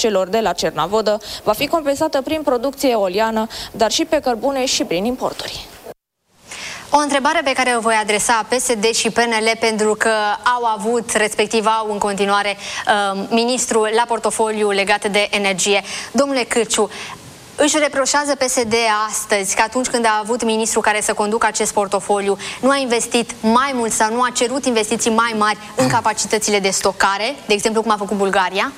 celor de la Cernavodă va fi compensată prin producție eoliană, dar și pe cărbune și prin importuri. O întrebare pe care o voi adresa PSD și PNL, pentru că au avut, respectiv au în continuare, ministrul la portofoliu legat de energie. Domnule Cârciu, își reproșează PSD astăzi că atunci când a avut ministru care să conducă acest portofoliu, nu a investit mai mult sau nu a cerut investiții mai mari în capacitățile de stocare, de exemplu cum a făcut Bulgaria?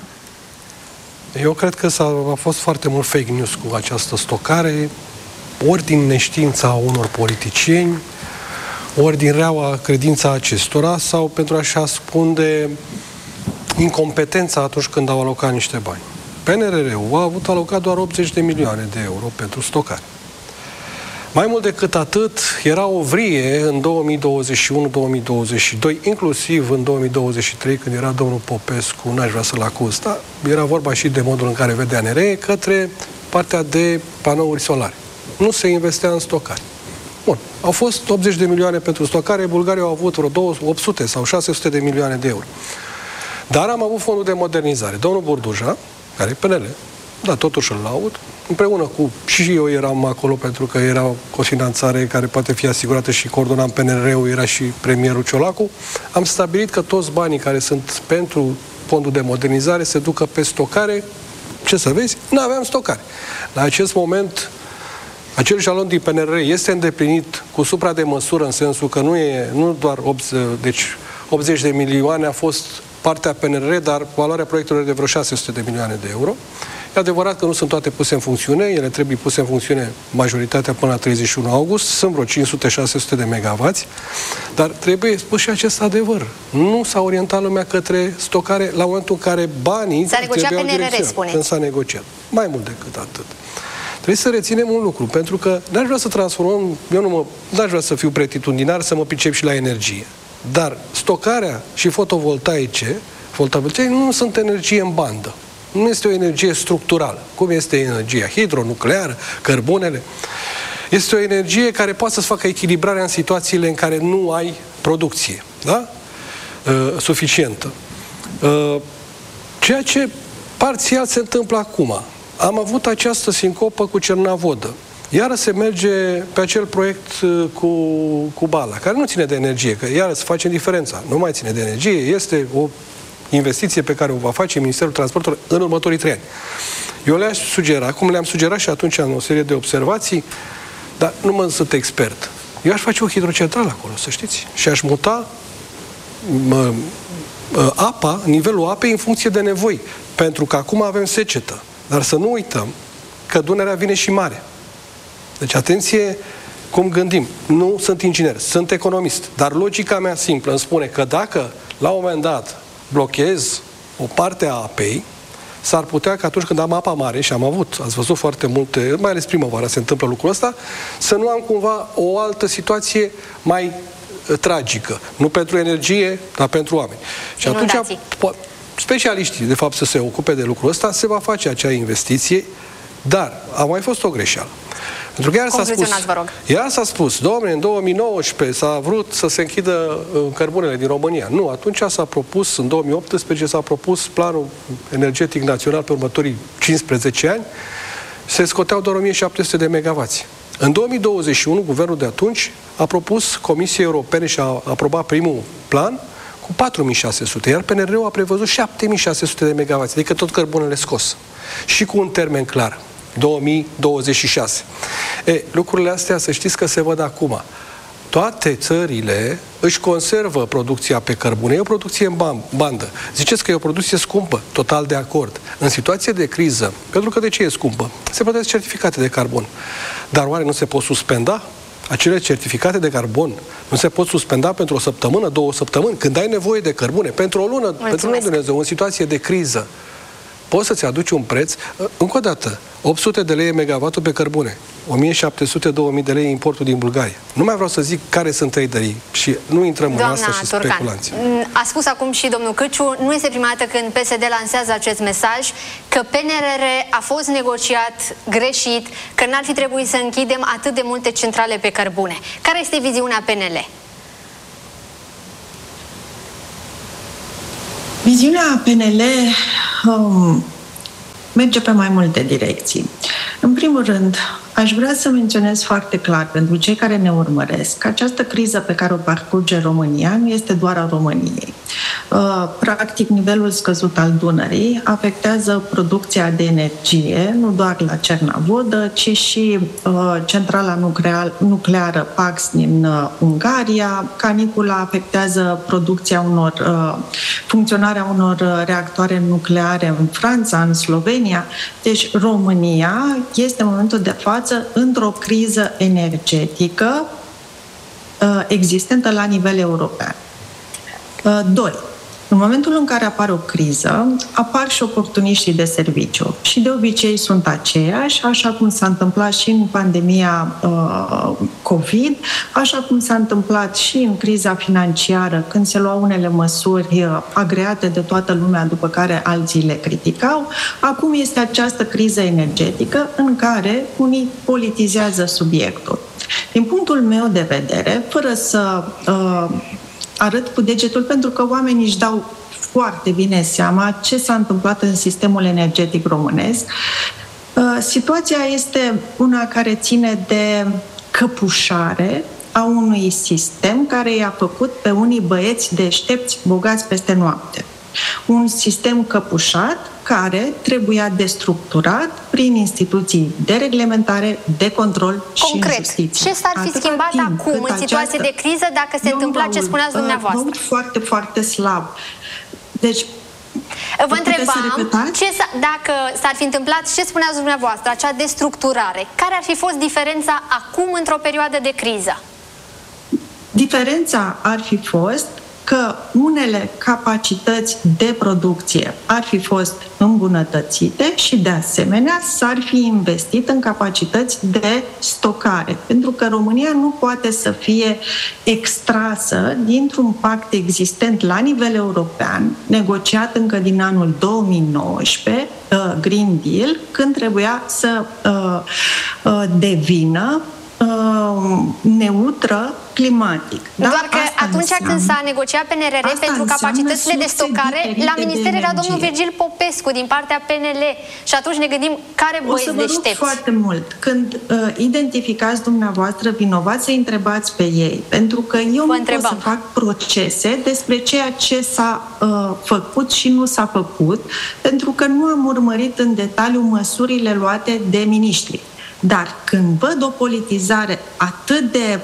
Eu cred că a fost foarte mult fake news cu această stocare, ori din neștiința unor politicieni, ori din reaua credința acestora, sau pentru a-și ascunde incompetența atunci când au alocat niște bani. PNRR-ul a avut alocat doar 80 de milioane de euro pentru stocare. Mai mult decât atât, era o vrie în 2021-2022, inclusiv în 2023, când era domnul Popescu, n-aș vrea să-l acuz, dar era vorba și de modul în care vedea ANRE, către partea de panouri solare. Nu se investea în stocare. Bun, au fost 80 de milioane pentru stocare, Bulgaria au avut vreo 800 sau 600 de milioane de euro. Dar am avut fondul de modernizare. Domnul Burduja, care e PNL, dar totuși îl laud, împreună cu, și eu eram acolo pentru că era o finanțare care poate fi asigurată și coordonam PNR-ul, era și premierul Ciolacu, am stabilit că toți banii care sunt pentru fondul de modernizare se ducă pe stocare. Ce să vezi? Nu aveam stocare. La acest moment, acel jalon din PNR este îndeplinit cu supra de măsură, în sensul că nu doar 80 de milioane a fost partea PNR, dar valoarea proiectelor de vreo 600 de milioane de euro. E adevărat că nu sunt toate puse în funcțiune, ele trebuie puse în funcțiune majoritatea până la 31 august, sunt vreo 500-600 de megavați, dar trebuie spus și acest adevăr. Nu s-a orientat lumea către stocare la momentul în care banii... S-a negociat PNRR, spuneți. Când s-a negociat. Mai mult decât atât. Trebuie să reținem un lucru, pentru că n-aș vrea să transformăm, n-aș vrea să fiu pretitundinar, să mă pricep și la energie. Dar stocarea și fotovoltaice nu sunt energie în bandă. Nu este o energie structurală, cum este energia hidronucleară, cărbunele. Este o energie care poate să-ți facă echilibrarea în situațiile în care nu ai producție, da? Suficientă. Ceea ce parțial se întâmplă acum. Am avut această sincopă cu Cernavodă. Iară se merge pe acel proiect cu Bala, care nu ține de energie, că iară se face diferența. Nu mai ține de energie, este o investiție pe care o va face Ministerul Transportului în următorii 3 ani. Eu le-aș sugera, cum le-am sugerat și atunci în o serie de observații, dar nu sunt expert. Eu aș face o hidrocentrală acolo, să știți, și aș muta nivelul apei în funcție de nevoi, pentru că acum avem secetă. Dar să nu uităm că Dunărea vine și mare. Deci, atenție cum gândim. Nu sunt inginer, sunt economist. Dar logica mea simplă îmi spune că dacă, la un moment dat, blochez o parte a apei, s-ar putea că atunci când am apa mare, și am avut, ați văzut foarte multe, mai ales primăvara se întâmplă lucrul ăsta, să nu am cumva o altă situație mai tragică. Nu pentru energie, dar pentru oameni. Și atunci, specialiștii, de fapt, să se ocupe de lucrul ăsta, se va face acea investiție, dar a mai fost o greșeală. Pentru că iar s-a spus, dom'le, în 2019 s-a vrut să se închidă cărbunele din România. Nu, atunci s-a propus, în 2018 s-a propus planul energetic național pe următorii 15 ani, se scoteau doar 1700 de megavați. În 2021, guvernul de atunci a propus Comisiei Europene și a aprobat primul plan cu 4600, iar PNR-ul a prevăzut 7600 de megavați, adică tot cărbunele scos. Și cu un termen clar, 2026. Lucrurile astea, să știți că se văd acum. Toate țările își conservă producția pe cărbune. E o producție în bandă. Ziceți că e o producție scumpă, total de acord. În situație de criză, pentru că de ce e scumpă? Se plătesc certificate de carbon. Dar oare nu se pot suspenda? Acele certificate de carbon nu se pot suspenda pentru o săptămână, 2 săptămâni, când ai nevoie de cărbune, pentru o lună, pentru un Dumnezeu, în situație de criză. Poți să-ți aduci un preț, încă o dată, 800 de lei megavatul pe cărbune, 1700-2000 de lei importul din Bulgaria. Nu mai vreau să zic care sunt traderii și nu intrăm în asta și speculanții. A spus acum și domnul Cârciu, nu este prima dată când PSD lansează acest mesaj, că PNRR a fost negociat greșit, că n-ar fi trebuit să închidem atât de multe centrale pe cărbune. Care este viziunea PNL? Viziunea PNL merge pe mai multe direcții. În primul rând, aș vrea să menționez foarte clar pentru cei care ne urmăresc că această criză pe care o parcurge România nu este doar a României. Practic, nivelul scăzut al Dunării afectează producția de energie, nu doar la Cernavodă, ci și centrala nucleară Pax din Ungaria. Canicula afectează funcționarea unor reactoare nucleare în Franța, în Slovenia. Deci România este în momentul de față într-o criză energetică existentă la nivel european. 2. În momentul în care apare o criză, apar și oportuniștii de serviciu. Și de obicei sunt aceiași, așa cum s-a întâmplat și în pandemia COVID, așa cum s-a întâmplat și în criza financiară, când se luau unele măsuri agreate de toată lumea, după care alții le criticau. Acum este această criză energetică în care unii politizează subiectul. Din punctul meu de vedere, fără să arăt cu degetul, pentru că oamenii își dau foarte bine seama ce s-a întâmplat în sistemul energetic românesc. Situația este una care ține de căpușare a unui sistem care i-a făcut pe unii băieți deștepți bogați peste noapte. Un sistem căpușat care trebuia destructurat prin instituții de reglementare, de control și în justiție. Ce s-ar fi schimbat acum în situație de criză dacă se întâmpla ce spuneați dumneavoastră? Vă foarte, foarte slab. Deci, vă întrebam, dacă s-ar fi întâmplat, ce spuneați dumneavoastră, acea destructurare, care ar fi fost diferența acum într-o perioadă de criză? Diferența ar fi fost că unele capacități de producție ar fi fost îmbunătățite și, de asemenea, s-ar fi investit în capacități de stocare. Pentru că România nu poate să fie extrasă dintr-un pact existent la nivel european, negociat încă din anul 2019, Green Deal, când trebuia să devină neutră climatic. Doar că atunci când s-a negociat PNRR pentru capacitățile de stocare, la minister era domnul Virgil Popescu din partea PNL și atunci ne gândim care băieți deștepți. O să vă rog foarte mult, când identificați dumneavoastră vinovați, să întrebați pe ei, pentru că eu nu pot să fac procese despre ceea ce s-a făcut și nu s-a făcut, pentru că nu am urmărit în detaliu măsurile luate de miniștri. Dar când văd o politizare atât de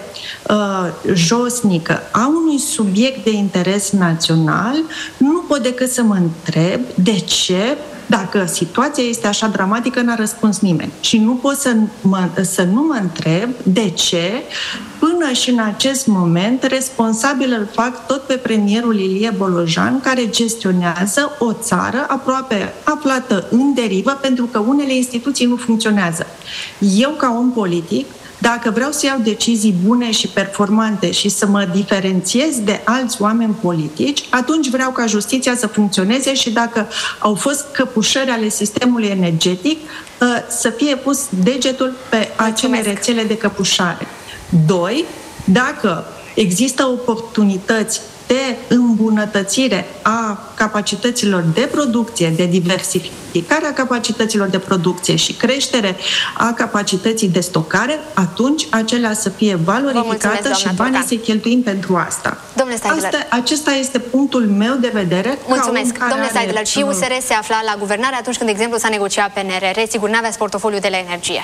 josnică a unui subiect de interes național, nu pot decât să mă întreb de ce, dacă situația este așa dramatică, n-a răspuns nimeni. Și nu pot să nu mă întreb de ce, până și în acest moment, responsabil îl fac tot pe premierul Ilie Bolojan, care gestionează o țară aproape aflată în derivă, pentru că unele instituții nu funcționează. Eu, ca om politic, dacă vreau să iau decizii bune și performante și să mă diferențiez de alți oameni politici, atunci vreau ca justiția să funcționeze și dacă au fost căpușări ale sistemului energetic, să fie pus degetul pe acele rețele de căpușare. 2. Dacă există oportunități de îmbunătățire a capacităților de producție, de diversificare a capacităților de producție și creștere a capacității de stocare, atunci acelea să fie valorificată și banii să cheltuim pentru asta. Acesta este punctul meu de vedere. Mulțumesc. Domnule Seidler, și USR se afla la guvernare atunci când, de exemplu, s-a negociat PNRR. Sigur, n-aveați portofoliu de la energie.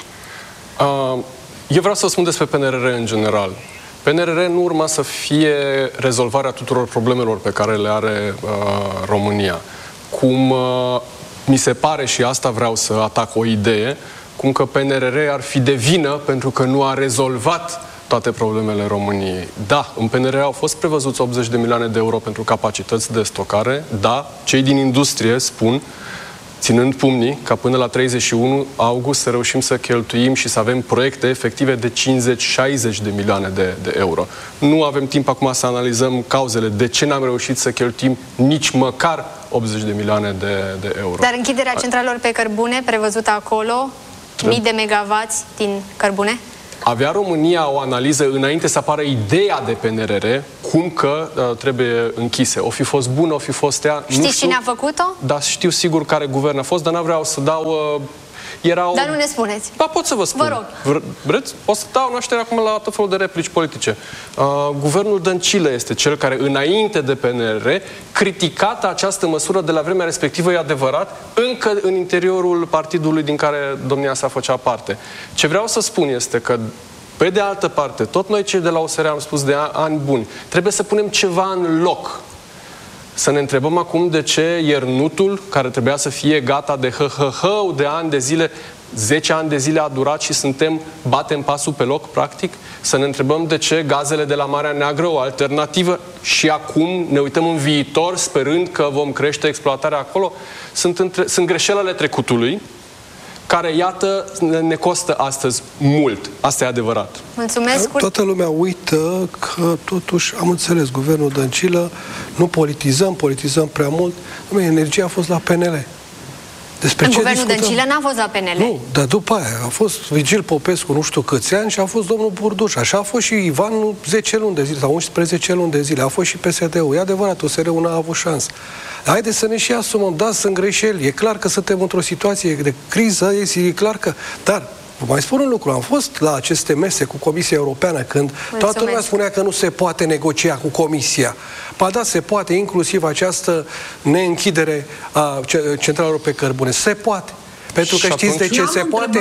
Eu vreau să spun despre PNRR în general. PNRR nu urma să fie rezolvarea tuturor problemelor pe care le are România. Cum mi se pare, și asta vreau să atac o idee, cum că PNRR ar fi de vină pentru că nu a rezolvat toate problemele României. Da, în PNRR au fost prevăzuți 80 de milioane de euro pentru capacități de stocare. Da, cei din industrie spun, ținând pumnii, ca până la 31 august să reușim să cheltuim și să avem proiecte efective de 50-60 de milioane de euro. Nu avem timp acum să analizăm cauzele de ce n-am reușit să cheltuim nici măcar 80 de milioane de euro. Dar închiderea centralelor pe cărbune, prevăzută acolo, mii de megavați din cărbune? avea România o analiză înainte să apară ideea de PNRR, cum că trebuie închise. O fi fost bună, o fi fost ea. Știți cine a făcut-o? Da, știu sigur care guvern a fost, dar n-am vreau să dau... Dar nu ne spuneți. Da, pot să vă spun. Vă rog. Vreți? O să dau naștere acum la tot felul de replici politice. Guvernul Dăncilă este cel care, înainte de PNRR, criticată această măsură de la vremea respectivă, e adevărat, încă în interiorul partidului din care domnia sa făcea parte. Ce vreau să spun este că, pe de altă parte, tot noi cei de la OSR am spus de ani buni, trebuie să punem ceva în loc. Să ne întrebăm acum de ce iernutul, care trebuia să fie gata de de ani de zile, 10 ani de zile a durat și batem pasul pe loc, practic. Să ne întrebăm de ce gazele de la Marea Neagră, o alternativă, și acum ne uităm în viitor, sperând că vom crește exploatarea acolo. Sunt greșelile trecutului, care, iată, ne costă astăzi mult. Asta e adevărat. Mulțumesc. Toată lumea uită că, totuși, am înțeles, guvernul Dăncilă, nu politizăm prea mult. Energia a fost la PNL. Despre ce guvernul Dăncilă n-a fost la PNL. Nu, dar după aia a fost Vigil Popescu nu știu câți ani și a fost domnul Burduș. Așa a fost și Ivan 10 luni de zile sau 11 luni de zile. A fost și PSD-ul. E adevărat, OSR-ul n-a avut șansă. Haideți să ne și asumăm. Da, sunt greșeli. E clar că suntem într-o situație de criză. E clar că... Dar vă mai spun un lucru. Am fost la aceste mese cu Comisia Europeană când toată lumea spunea că nu se poate negocia cu Comisia. Ba da, se poate, inclusiv această neînchidere a centralelor pe cărbune. Se poate. Pentru că știți de ce se poate?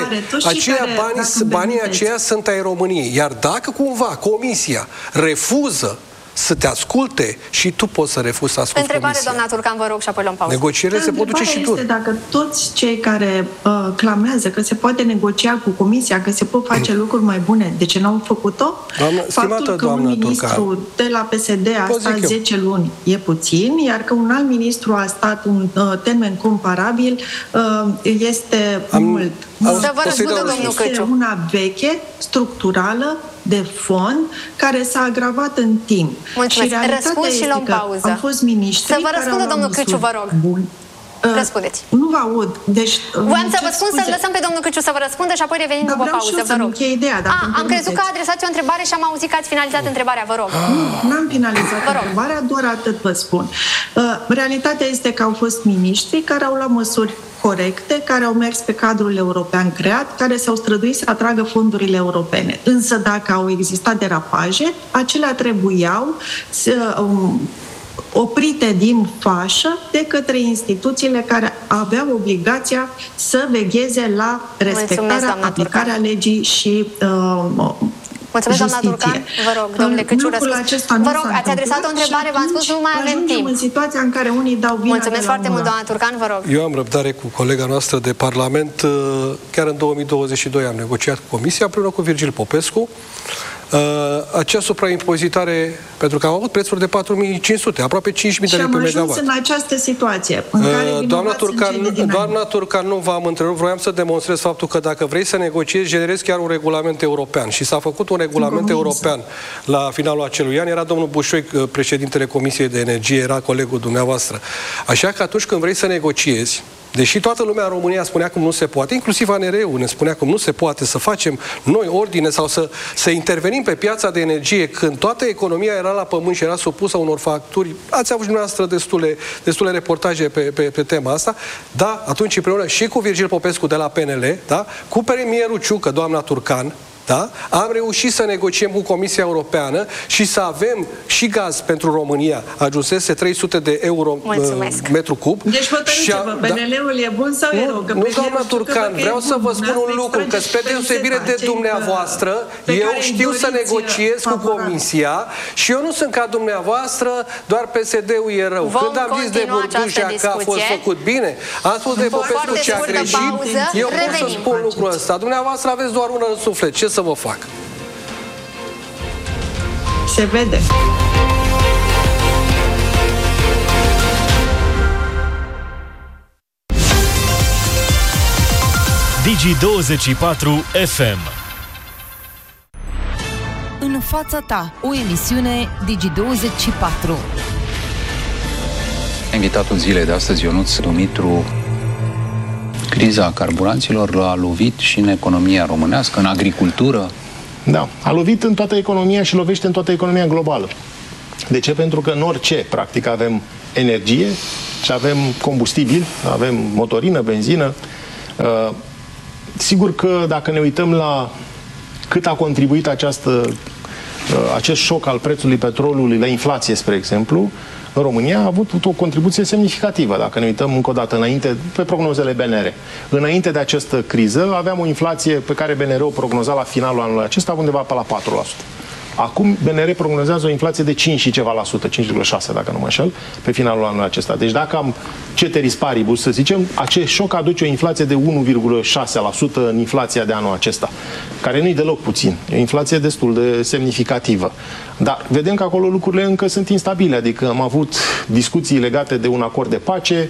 Banii aceia sunt ai României. Iar dacă cumva Comisia refuză să te asculte, și tu poți să refuzi să asculti Întrebare, Comisia. doamna Turcan, vă rog, și apoi luăm pauză. Negocierile se pot duce și dur. Dacă toți cei care clamează că se poate negocia cu Comisia, că se pot face lucruri mai bune, de ce n-au făcut-o? Faptul că un ministru de la PSD a stat 10 luni e puțin, iar că un alt ministru a stat un termen comparabil este mult. Să vă răspundă domnul Căciu. Este una veche, structurală, de fond, care s-a agravat în timp. Mulțumesc. Răspund și luăm pauză. Au fost miniștri. Să vă răspundă domnul Căciu, vă rog. Răspundeți. Nu vă aud. Deci, voiam să vă spun să lăsăm pe domnul Căciu să vă răspundă și apoi revenim după pauză, vă rog. Am crezut că adresați o întrebare și am auzit că ați finalizat întrebarea, vă rog. Nu, n-am finalizat întrebarea, doar atât vă spun. Realitatea este că au fost miniștri care au luat măsuri corecte, care au mers pe cadrul european creat, care s-au străduit să atragă fondurile europene. Însă dacă au existat derapaje, acelea trebuiau să oprite din fașă de către instituțiile care aveau obligația să vegheze la respectarea, aplicarea legii și mulțumesc, doamna Turcan. Vă rog, domnule Căciu, vă rog, ați adresat o întrebare, v-am spus, nu mai avem timp. În situația în care unii dau vina. Mulțumesc foarte mult, doamna Turcan, vă rog. Eu am răbdare cu colega noastră de Parlament. Chiar în 2022 am negociat cu Comisia împreună cu Virgil Popescu acea supraimpozitare, pentru că am avut prețuri de 4.500, aproape 5.000 de lei pe megawatt. Și am ajuns în această situație în care doamna Turcan, nu v-am întrerupt, vroiam să demonstrez faptul că dacă vrei să negociezi, generezi chiar un regulament european. Și s-a făcut un regulament european la finalul acelui an. Era domnul Bușoi, președintele Comisiei de Energie, era colegul dumneavoastră. Așa că atunci când vrei să negociezi, deși toată lumea în România spunea cum nu se poate, inclusiv ANR-ul ne spunea cum nu se poate să facem noi ordine sau să intervenim pe piața de energie când toată economia era la pământ și era supusă unor facturi. Ați avut dumneavoastră destule reportaje pe tema asta. Da, atunci împreună și cu Virgil Popescu de la PNL, da, cu premierul Ciucă, doamna Turcan, da? Am reușit să negociem cu Comisia Europeană și să avem și gaz pentru România. Ajunsese 300 de euro metru cub. Deci hotărâți-vă, PNL-ul e bun sau e rău? Nu, doamna Turcan, vreau să vă spun un lucru, că spre deosebire de dumneavoastră, eu știu să negociez cu Comisia și eu nu sunt ca dumneavoastră, doar PSD-ul e rău. Când am zis de Burdușa că a fost făcut bine, am spus de Popescu ce a greșit, eu pot să spun lucrul ăsta. Dumneavoastră aveți doar una în suflet. Ce să vă fac? Se vede. Digi24 FM. În fața ta, o emisiune Digi24. Invitatul zilei de astăzi, Ionuț Dumitru. Criza carburanților a lovit și în economia românească, în agricultură. Da, a lovit în toată economia și lovește în toată economia globală. De ce? Pentru că în orice, practic, avem energie și avem combustibil, avem motorină, benzină. Sigur că dacă ne uităm la cât a contribuit acest șoc al prețului petrolului la inflație, spre exemplu, în România a avut o contribuție semnificativă. Dacă ne uităm încă o dată înainte, pe prognozele BNR. Înainte de această criză, aveam o inflație pe care BNR o prognoza la finalul anului acesta undeva pe la 4%. Acum BNR prognozează o inflație de 5 și ceva la sută, 5,6 dacă nu mă înșel, pe finalul anului acesta. Deci dacă am ceteris paribus, să zicem, acest șoc aduce o inflație de 1,6% în inflația de anul acesta, care nu-i deloc puțin. E o inflație destul de semnificativă. Dar vedem că acolo lucrurile încă sunt instabile, adică am avut discuții legate de un acord de pace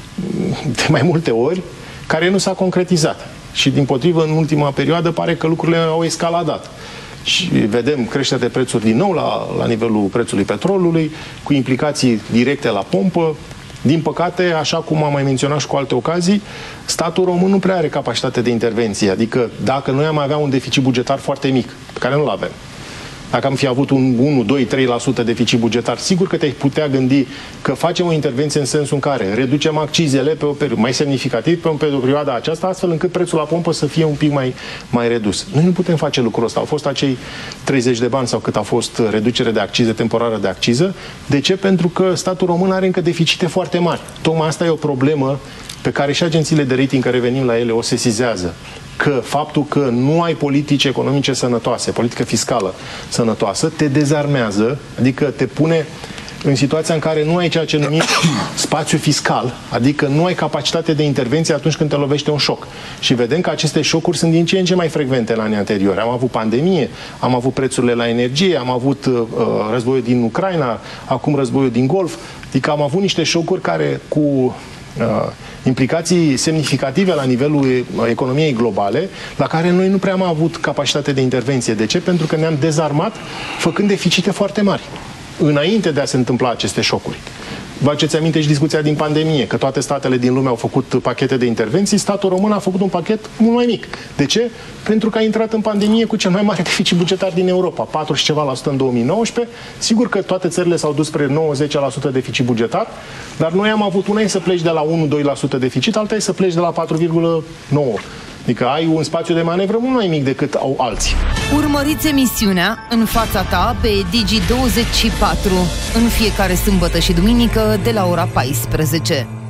de mai multe ori, care nu s-a concretizat. Și dimpotrivă, în ultima perioadă, pare că lucrurile au escaladat. Și vedem creșterea de prețuri din nou la nivelul prețului petrolului, cu implicații directe la pompă. Din păcate, așa cum am mai menționat și cu alte ocazii, statul român nu prea are capacitate de intervenție. Adică dacă noi am avea un deficit bugetar foarte mic, pe care nu-l avem, dacă am fi avut un 1, 2, 3% deficit bugetar, sigur că te-ai putea gândi că facem o intervenție în sensul în care reducem accizele pe o perioadă mai semnificativ pe o perioadă aceasta, astfel încât prețul la pompă să fie un pic mai redus. Noi nu putem face lucrul ăsta. Au fost acei 30 de bani sau cât a fost reducere de accize, temporară de acciză. De ce? Pentru că statul român are încă deficite foarte mari. Tocmai asta e o problemă pe care și agențiile de rating, care venim la ele, o sesizează. Că faptul că nu ai politici economice sănătoase, politică fiscală sănătoasă, te dezarmează, adică te pune în situația în care nu ai ceea ce numim spațiu fiscal, adică nu ai capacitate de intervenție atunci când te lovește un șoc. Și vedem că aceste șocuri sunt din ce în ce mai frecvente la anii anteriori. Am avut pandemie, am avut prețurile la energie, am avut războiul din Ucraina, acum războiul din Golf, adică am avut niște șocuri care cu implicații semnificative la nivelul economiei globale, la care noi nu prea am avut capacitate de intervenție. De ce? Pentru că ne-am dezarmat făcând deficite foarte mari, înainte de a se întâmpla aceste șocuri. Vă aduceți aminte și discuția din pandemie, că toate statele din lume au făcut pachete de intervenții, statul român a făcut un pachet mult mai mic. De ce? Pentru că a intrat în pandemie cu cel mai mare deficit bugetar din Europa, 4 și ceva la sută în 2019. Sigur că toate țările s-au dus spre 90% deficit bugetar, dar noi am avut, una e să pleci de la 1-2% deficit, alta e să pleci de la 4,9%. Adică ai un spațiu de manevră mult mai mic decât au alții. Urmăriți emisiunea În fața ta pe Digi24 în fiecare sâmbătă și duminică de la ora 14.